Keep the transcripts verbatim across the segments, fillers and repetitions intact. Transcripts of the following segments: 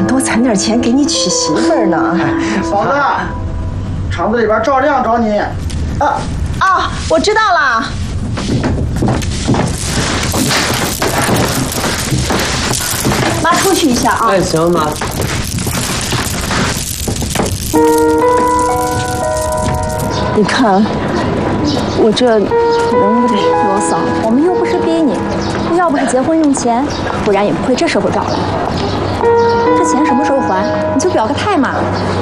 想多攒点钱给你娶媳妇儿呢。 嫂子，厂子里边赵亮找你。 啊啊，我知道了。妈，出去一下啊。 哎，行，妈。 你看，我这能不得？ 罗嫂，我们又不是逼你，要不是结婚用钱，不然也不会这时候找来。这钱什么时候还？你就表个态嘛。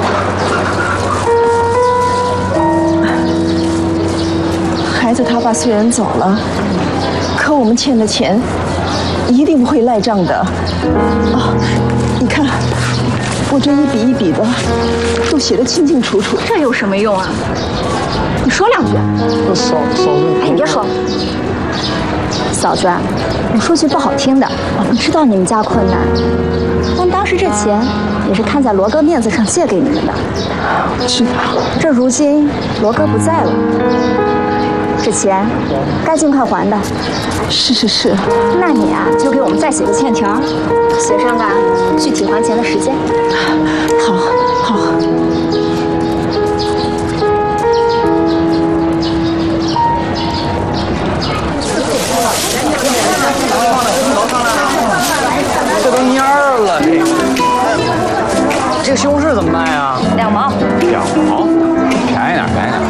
孩子他爸虽然走了，可我们欠的钱一定不会赖账的。啊，你看，我这一笔一笔的都写得清清楚楚。 这有什么用啊？你说两句。 嫂嫂子， 哎，你别说。嫂子，我说句不好听的，我知道你们家困难，但当时这钱也是看在罗哥面子上借给你们的。 知道。 这如今罗哥不在了，这钱该尽快还的。 是是是。 那你啊，就给我们再写个欠条，写上个具体还钱的时间。 好，好。 这都蔫儿了，这这个西红柿怎么卖啊？ 两毛。 两毛，便宜点，便宜点。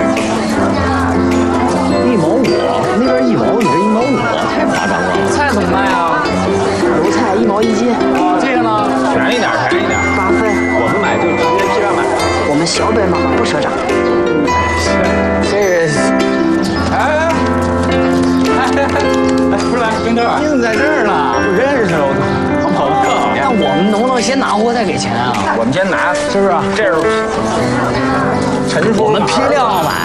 一毛五，那边一毛，你这一毛五，太夸张了。菜怎么卖啊？ 油菜一毛一斤。 啊，这个呢？便宜点，便宜点。 八分。 我们买就直接批量买。 我们小本嘛，不赊账。 这个，哎哎哎，出来，冰豆，硬在这儿呢，不认识我，好朋友。那我们能不能先拿货再给钱啊？我们先拿，是不是？这是陈叔，我们批量买。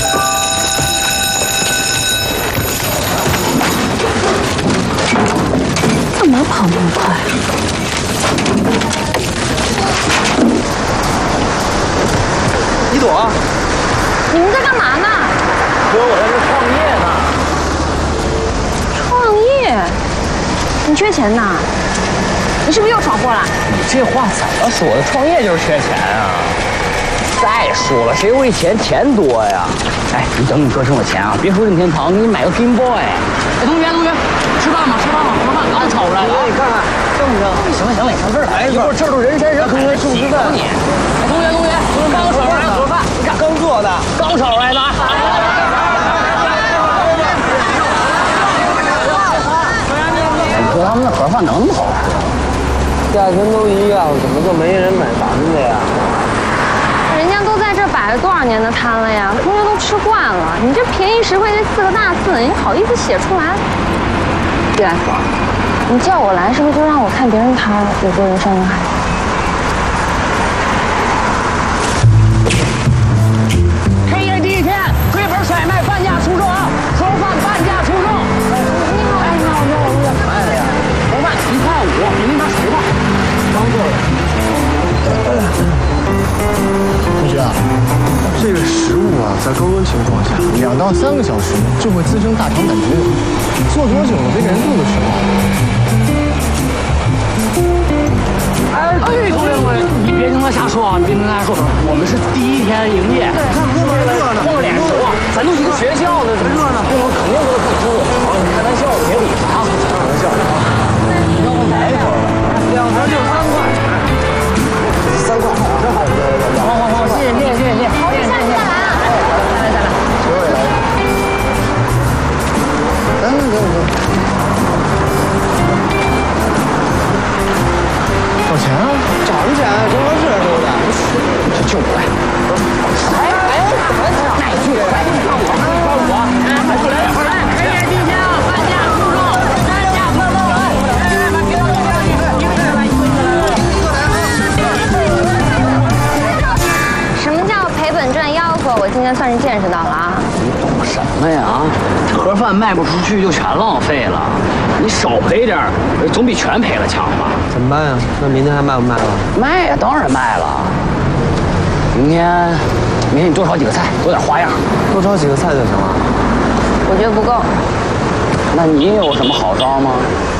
干嘛跑那么快？ 一朵， 你们在干嘛呢？ 哥，我在这创业呢。 创业？你缺钱呐？你是不是又闯祸了？ 你这话怎么说的？创业就是缺钱啊！再说了，谁为钱钱多呀？哎，你等你哥挣了钱啊，别说任天堂，给你买个 Game Boy。哎，同学同学，吃饭吗？吃饭吗？盒饭刚炒出来的。你看看，正不正？行了行了，你上这儿来一会儿，这都人山人海，同学吃不吃饭？你，哎，同学同学，刚炒出来的盒饭，你看刚做的，刚炒出来的。你说他们那盒饭能那么好吃？ 价钱都一样，怎么就没人买咱们的呀？ 人家都在这摆了多少年的摊了呀，同学都吃惯了。你这便宜实惠这四个大字，你好意思写出来？毕来福，你叫我来是不是就让我看别人摊有多人山人海？ 开业第一天，亏本甩卖半价出售啊！盒饭半价出售。你好，你好，你好，你好，卖了呀？盒饭一块五，你那边十块，刚做的。 同学啊，这个食物啊，在高温情况下，两到三个小时就会滋生大肠杆菌，做多久了会给人肚子吃了。 哎，同学同学，你别听他瞎说啊！你别听他瞎说，我们是第一天营业，看后面热闹，后面脸熟啊，咱都一个学校的，怎么热闹？我肯定都是不吃我，你开玩笑，别理他，开玩笑啊！你要不来一口吧？两盒就三块，三块，正好。好好好，谢谢谢谢谢谢谢谢谢谢谢。哎，再来再来，谁也来。等等等等。 找钱啊？ 找什么钱？正合适收的。 这就我来。 哎哎，哪去？快看我，看我！哎，快过来，快来！开业第一天啊，半价出售，半价快快来！来来来，别动，别动，一个一个来，一个一个来。 什么叫赔本赚吆喝？我今天算是见识到了啊！ 你懂什么呀？盒饭卖不出去就全浪费了，你少赔点儿，总比全赔了强吧？ 怎么办呀？那明天还卖不卖了？ 卖呀，当然卖了。明天，明天你多炒几个菜，多点花样。 多炒几个菜就行了。 我觉得不够。 那你有什么好招吗？